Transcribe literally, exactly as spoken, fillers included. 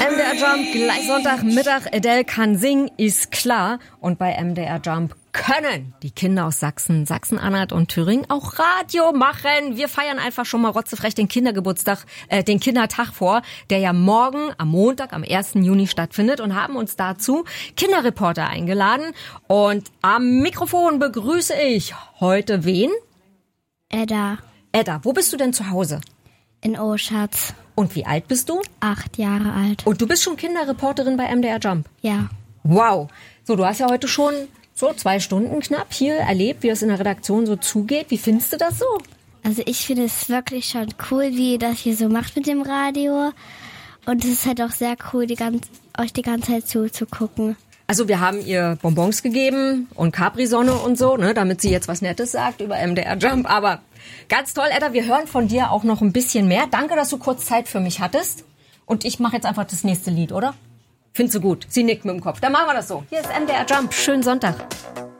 M D R Jump, gleich Sonntagmittag, Adele kann singen, ist klar. Und bei M D R Jump können die Kinder aus Sachsen, Sachsen-Anhalt und Thüringen auch Radio machen. Wir feiern einfach schon mal rotzefrech den Kindergeburtstag, äh, den Kindertag vor, der ja morgen am Montag, am ersten Juni stattfindet, und haben uns dazu Kinderreporter eingeladen. Und am Mikrofon begrüße ich heute wen? Edda. Edda, wo bist du denn zu Hause? In Oschatz. Und wie alt bist du? Acht Jahre alt. Und du bist schon Kinderreporterin bei M D R Jump? Ja. Wow. So, du hast ja heute schon so zwei Stunden knapp hier erlebt, wie es in der Redaktion so zugeht. Wie findest du das so? Also ich finde es wirklich schon cool, wie ihr das hier so macht mit dem Radio. Und es ist halt auch sehr cool, die ganz, euch die ganze Zeit zuzugucken. Also wir haben ihr Bonbons gegeben und Capri-Sonne und so, ne, damit sie jetzt was Nettes sagt über M D R Jump. Aber ganz toll, Edda, wir hören von dir auch noch ein bisschen mehr. Danke, dass du kurz Zeit für mich hattest. Und ich mache jetzt einfach das nächste Lied, oder? Findest du gut? Sie nickt mit dem Kopf. Dann machen wir das so. Hier ist M D R Jump. Schönen Sonntag.